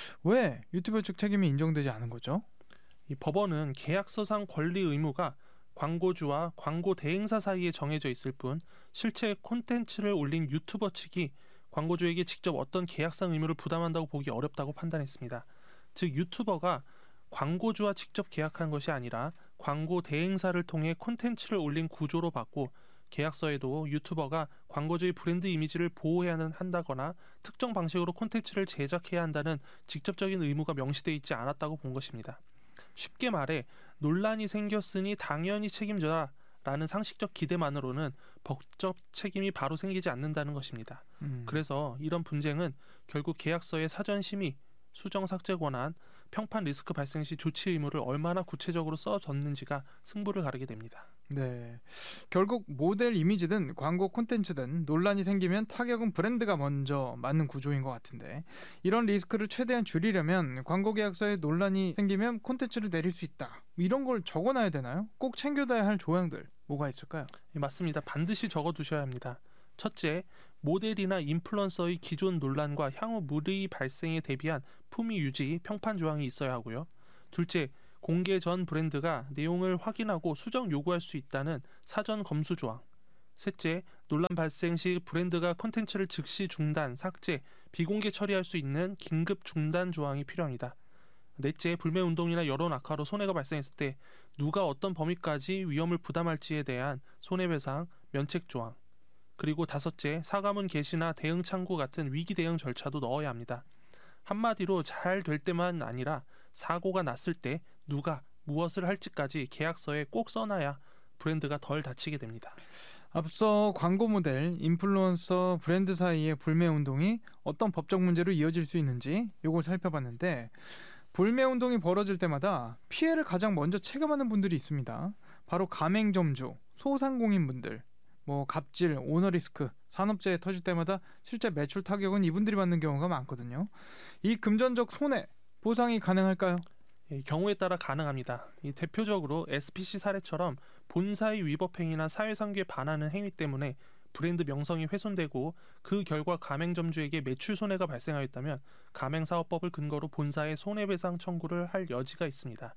왜 유튜버 측 책임이 인정되지 않은 거죠? 이 법원은 계약서상 권리 의무가 광고주와 광고 대행사 사이에 정해져 있을 뿐 실제 콘텐츠를 올린 유튜버 측이 광고주에게 직접 어떤 계약상 의무를 부담한다고 보기 어렵다고 판단했습니다. 즉 유튜버가 광고주와 직접 계약한 것이 아니라 광고 대행사를 통해 콘텐츠를 올린 구조로 봤고, 계약서에도 유튜버가 광고주의 브랜드 이미지를 보호해야 한다거나 특정 방식으로 콘텐츠를 제작해야 한다는 직접적인 의무가 명시되어 있지 않았다고 본 것입니다. 쉽게 말해 논란이 생겼으니 당연히 책임져라 라는 상식적 기대만으로는 법적 책임이 바로 생기지 않는다는 것입니다. 그래서 이런 분쟁은 결국 계약서의 사전 심의, 수정 삭제 권한, 평판 리스크 발생 시 조치 의무를 얼마나 구체적으로 써줬는지가 승부를 가르게 됩니다. 네, 결국 모델 이미지든 광고 콘텐츠든 논란이 생기면 타격은 브랜드가 먼저 맞는 구조인 것 같은데, 이런 리스크를 최대한 줄이려면 광고 계약서에 논란이 생기면 콘텐츠를 내릴 수 있다, 이런 걸 적어놔야 되나요? 꼭 챙겨둬야 할 조항들 뭐가 있을까요? 네, 맞습니다. 반드시 적어두셔야 합니다. 첫째, 모델이나 인플루언서의 기존 논란과 향후 무리 발생에 대비한 품위 유지, 평판 조항이 있어야 하고요. 둘째, 공개 전 브랜드가 내용을 확인하고 수정 요구할 수 있다는 사전 검수 조항. 셋째, 논란 발생 시 브랜드가 콘텐츠를 즉시 중단, 삭제, 비공개 처리할 수 있는 긴급 중단 조항이 필요합니다. 넷째, 불매운동이나 여론 악화로 손해가 발생했을 때 누가 어떤 범위까지 위험을 부담할지에 대한 손해배상, 면책 조항. 그리고 다섯째, 사과문 게시나 대응 창구 같은 위기 대응 절차도 넣어야 합니다. 한마디로 잘 될 때만 아니라 사고가 났을 때 누가 무엇을 할지까지 계약서에 꼭 써놔야 브랜드가 덜 다치게 됩니다. 앞서 광고 모델, 인플루언서, 브랜드 사이의 불매운동이 어떤 법적 문제로 이어질 수 있는지 이걸 살펴봤는데, 불매운동이 벌어질 때마다 피해를 가장 먼저 체감하는 분들이 있습니다. 바로 가맹점주, 소상공인분들, 갑질, 오너리스크, 산업재해 터질 때마다 실제 매출 타격은 이분들이 받는 경우가 많거든요. 이 금전적 손해, 보상이 가능할까요? 경우에 따라 가능합니다. 대표적으로 SPC 사례처럼 본사의 위법 행위나 사회상규에 반하는 행위 때문에 브랜드 명성이 훼손되고 그 결과 가맹점주에게 매출 손해가 발생하였다면 가맹사업법을 근거로 본사에 손해배상 청구를 할 여지가 있습니다.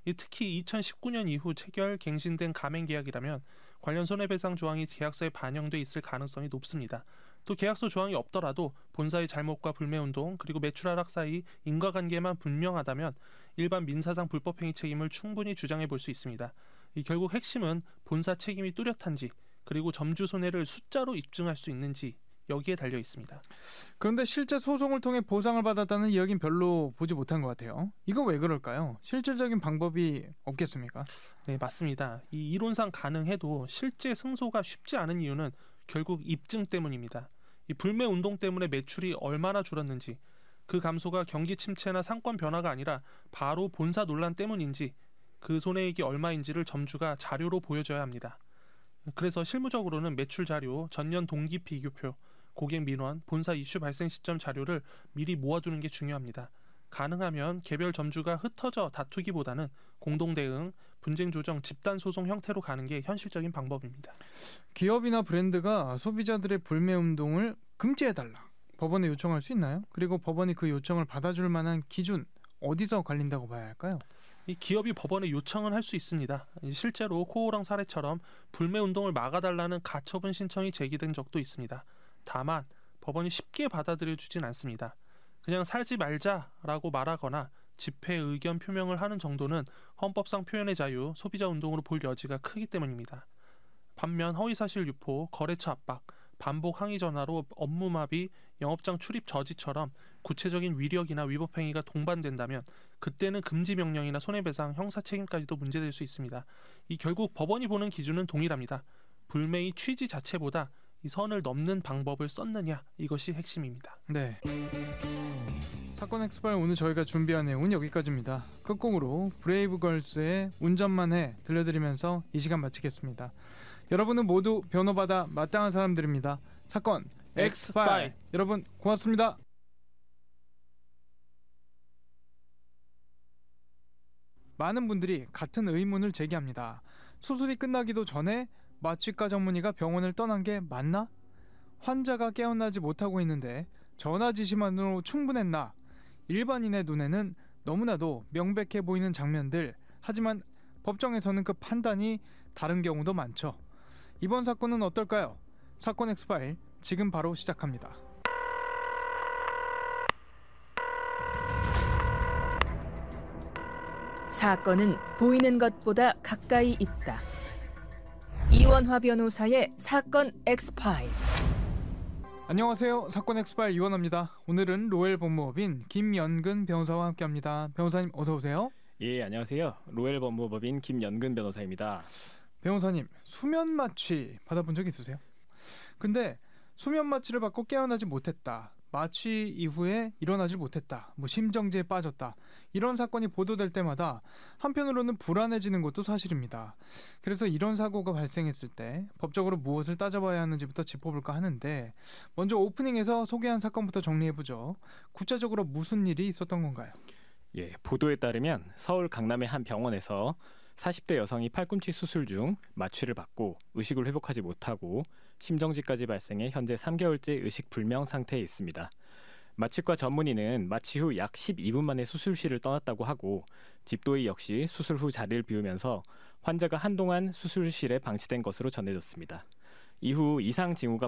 특히 2019년 이후 체결, 갱신된 가맹계약이라면 관련 손해배상 조항이 계약서에 반영돼 있을 가능성이 높습니다. 또 계약서 조항이 없더라도 본사의 잘못과 불매운동 그리고 매출 하락 사이 인과관계만 분명하다면 일반 민사상 불법행위 책임을 충분히 주장해 볼 수 있습니다. 결국 핵심은 본사 책임이 뚜렷한지 그리고 점주 손해를 숫자로 입증할 수 있는지 여기에 달려 있습니다. 그런데 실제 소송을 통해 보상을 받았다는 이야기는 별로 보지 못한 것 같아요. 이거 왜 그럴까요? 실질적인 방법이 없겠습니까? 네, 맞습니다. 이 이론상 가능해도 실제 승소가 쉽지 않은 이유는 결국 입증 때문입니다. 이 불매 운동 때문에 매출이 얼마나 줄었는지, 그 감소가 경기 침체나 상권 변화가 아니라 바로 본사 논란 때문인지, 그 손해액이 얼마인지를 점주가 자료로 보여줘야 합니다. 그래서 실무적으로는 매출 자료, 전년 동기 비교표, 고객 민원, 본사 이슈 발생 시점 자료를 미리 모아두는 게 중요합니다. 가능하면 개별 점주가 흩어져 다투기보다는 공동 대응, 분쟁 조정, 집단 소송 형태로 가는 게 현실적인 방법입니다. 기업이나 브랜드가 소비자들의 불매 운동을 금지해달라, 법원에 요청할 수 있나요? 그리고 법원이 그 요청을 받아줄 만한 기준 어디서 갈린다고 봐야 할까요? 이 기업이 법원에 요청은 할 수 있습니다. 실제로 코오랑 사례처럼 불매 운동을 막아달라는 가처분 신청이 제기된 적도 있습니다. 다만 법원이 쉽게 받아들여주진 않습니다. 그냥 살지 말자라고 말하거나 집회 의견 표명을 하는 정도는 헌법상 표현의 자유, 소비자 운동으로 볼 여지가 크기 때문입니다. 반면 허위사실 유포, 거래처 압박, 반복 항의 전화로 업무 마비, 영업장 출입 저지처럼 구체적인 위력이나 위법 행위가 동반된다면 그때는 금지 명령이나 손해배상, 형사 책임까지도 문제될 수 있습니다. 이 결국 법원이 보는 기준은 동일합니다. 불매의 취지 자체보다 이 선을 넘는 방법을 썼느냐, 이것이 핵심입니다. 네. 사건 엑스파일 오늘 저희가 준비한 내용은 여기까지입니다. 끝곡으로 브레이브걸스의 운전만 해 들려드리면서 이 시간 마치겠습니다. 여러분은 모두 변호받아 마땅한 사람들입니다. 사건 엑스파일, 여러분 고맙습니다. 많은 분들이 같은 의문을 제기합니다. 수술이 끝나기도 전에 마취과 전문의가 병원을 떠난 게 맞나? 환자가 깨어나지 못하고 있는데 전화 지시만으로 충분했나? 일반인의 눈에는 너무나도 명백해 보이는 장면들, 하지만 법정에서는 그 판단이 다른 경우도 많죠. 이번 사건은 어떨까요? 사건 엑스파일 지금 바로 시작합니다. 사건은 보이는 것보다 가까이 있다. 이원화 변호사의 사건 엑스파일. 안녕하세요. 사건 엑스파일 이원화입니다. 오늘은 로엘 법무법인 김연근 변호사와 함께합니다. 변호사님 어서 오세요. 예, 안녕하세요. 로엘 법무법인 김연근 변호사입니다. 변호사님, 수면 마취 받아본 적 있으세요? 근데 수면 마취를 받고 깨어나지 못했다, 마취 이후에 일어나질 못했다, 심정지에 빠졌다, 이런 사건이 보도될 때마다 한편으로는 불안해지는 것도 사실입니다. 그래서 이런 사고가 발생했을 때 법적으로 무엇을 따져봐야 하는지부터 짚어볼까 하는데, 먼저 오프닝에서 소개한 사건부터 정리해보죠. 구체적으로 무슨 일이 있었던 건가요? 예, 보도에 따르면 서울 강남의 한 병원에서 40대 여성이 팔꿈치 수술 중 마취를 받고 의식을 회복하지 못하고 심정지까지 발생해 현재 3개월째 의식불명 상태에 있습니다. 마취과 전문의는 마취 후 약 12분 만에 수술실을 떠났다고 하고, 집도의 역시 수술 후 자리를 비우면서 환자가 한동안 수술실에 방치된 것으로 전해졌습니다. 이후 이상 징후가